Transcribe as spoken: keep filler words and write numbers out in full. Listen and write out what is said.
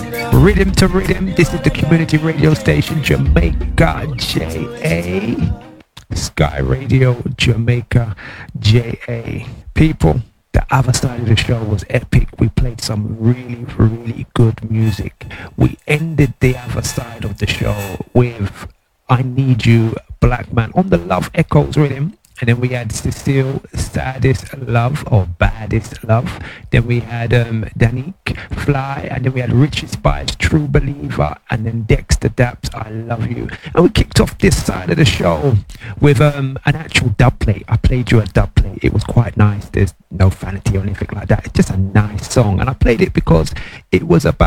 Rhythm to Rhythm. This is the community radio station Jamaica J A. Sky Radio Jamaica J A. People, the other side of the show was epic. We played some really, really good music. We ended the other side of the show with I Need You, Black Man, on the Love Echoes rhythm. And then we had Cecile, Saddest Love or Baddest Love. Then we had um, Danique, Fly. And then we had Richie Spice, True Believer. And then Dexter Daps, I Love You. And we kicked off this side of the show with um, an actual dub plate. I played you a dub plate. It was quite nice. There's no vanity or anything like that. It's just a nice song. And I played it because it was about